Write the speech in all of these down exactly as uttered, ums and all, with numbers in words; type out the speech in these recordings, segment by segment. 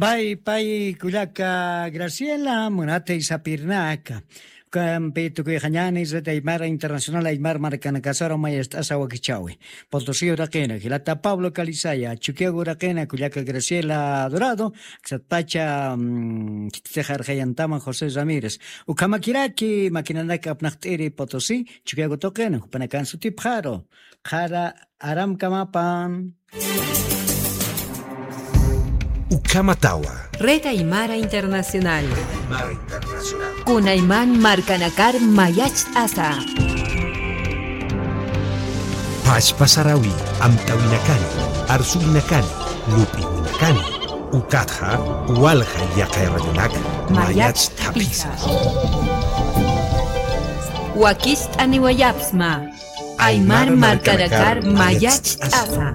Bai, pai, Cuyaca, Graciela, Monate y Sapirnaca. Campeto que Jañanes de Aymara Internacional Aymar Marcanacasaro Mayestas Aguaquichawi. Potosí Huraquena, Gilata Pablo Calizaya, Chuquiago Huraquena, Cuyaca Graciela Dorado, Xatpacha, Tejar Jayantama José Ramírez. Ucamakiraki, Maquinanaca Apnachteri Potosí, Chuquiago Toquena, Panacan Sutipjaro, Jara Aram Kamapan. Ukamatawa. Red Aymara Internacional. Aymara Internacional. Kunayman Marcanakar Mayach Asa. Pachpasarawi, Amtawinakani, Arsulinakani, Lupinakani, Ukatha, Walha Yakairayonak, Mayach Tapisa. Wakist Aniwayapsma. Aymar Marcanakar Mayach Asa.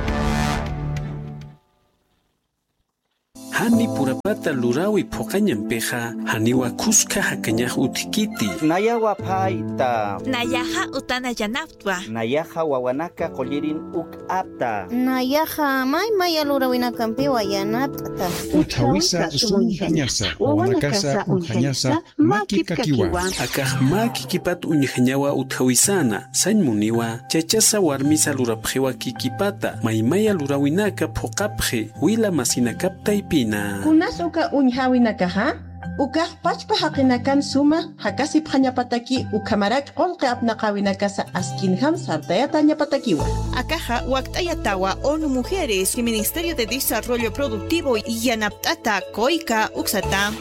Hani purapata lurawi pokañampeja haniwa kuska hakanyaj utikiti. Nayawa paita. Nayaha utana yanaptwa. Nayaha wawanaka kolirin uk apta. Nayaha may maya lurawina kampiwa yanapta. Utawisa usun hanyasa. Wawanakasa unhanyasa makikakiwa. Akaj makikipat unyañawa utawisana. Sañmuniwa chachasa warmisa lurapjewa kikipata. Maymaya lurawinaka pokapje. Wila masinakapta ipina. Kunas uka uñhawinakaha, uka pachpa haqinakan suma, hakasi phañapataki ukamarak olqe apnaqawinakasa askinham sartayata ñapatakiwa. Akaja waktayatawa ONU Mujeres y Ministerio de Desarrollo Productivo y yanaptata koika uksata.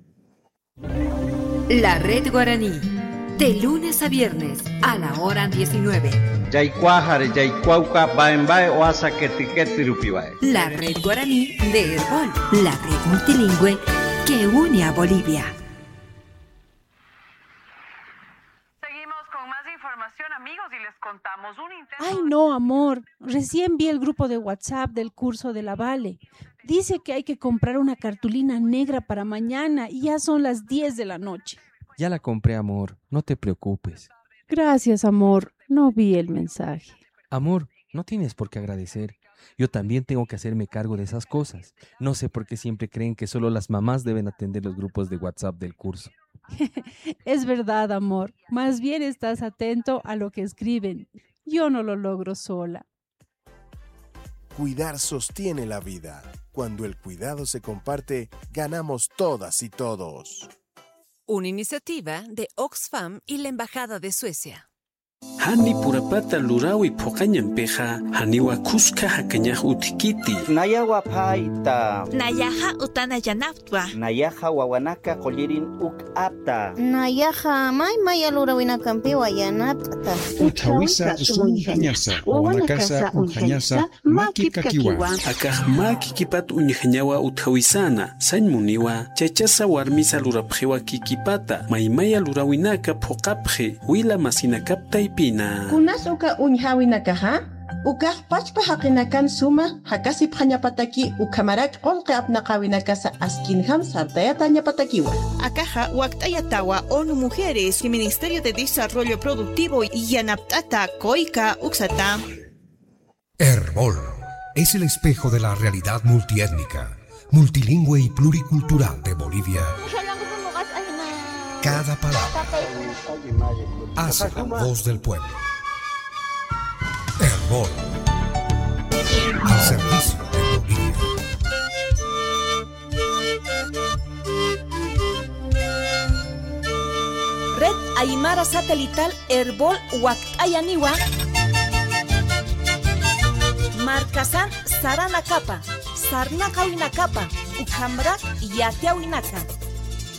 La Red Guaraní, de lunes a viernes a la hora diecinueve. Yaycuajare, yaycuauca, baembae, oasa, ketiketi, rupibae. La Red Guaraní de Herbol, la red multilingüe que une a Bolivia. Seguimos con más información, amigos, y les contamos un intento... Ay, no, amor. Recién vi el grupo de WhatsApp del curso de la Vale. Dice que hay que comprar una cartulina negra para mañana y ya son las diez de la noche. Ya la compré, amor. No te preocupes. Gracias, amor. No vi el mensaje. Amor, no tienes por qué agradecer. Yo también tengo que hacerme cargo de esas cosas. No sé por qué siempre creen que solo las mamás deben atender los grupos de WhatsApp del curso. Es verdad, amor. Más bien estás atento a lo que escriben. Yo no lo logro sola. Cuidar sostiene la vida. Cuando el cuidado se comparte, ganamos todas y todos. Una iniciativa de Oxfam y la Embajada de Suecia. Hani purapata lurawi pokañampeja haniwa kuska hakanyaj utikiti. Nayawa paita. Nayaha utana yanaptwa. Nayaha wawanaka kolirin uk apta. Nayaha may maya lurawina kampiwa yanapta. Utawisa usun hanyasa. Wawanakasa unhanyasa makikakiwa. Akaj makikipat unyañawa utawisana. Sañmuniwa chachasa warmisa lurapjewa kikipata. Maymaya lurawinaka pokapje. Wila masinakapta ipina. Kunas uka uñhawinakaha, uka pachpa haqinakan suma, hakasi phañapataki ukamarak olqe apnaqawinakasa askinham sartayata ñapatakiwa. Akaja waktayatawa ONU Mujeres y Ministerio de Desarrollo Productivo y yanaptata koika uksata. Herbol es el espejo de la realidad multiétnica, multilingüe y pluricultural de Bolivia. Cada palabra hace la voz del pueblo. Herbol, al servicio de Bolivia. Red Aymara Satelital Herbol Waktayaniwa. Marcasan Sarana Capa, Sarnaka Winacapa, Ucambra Yatia Winaka.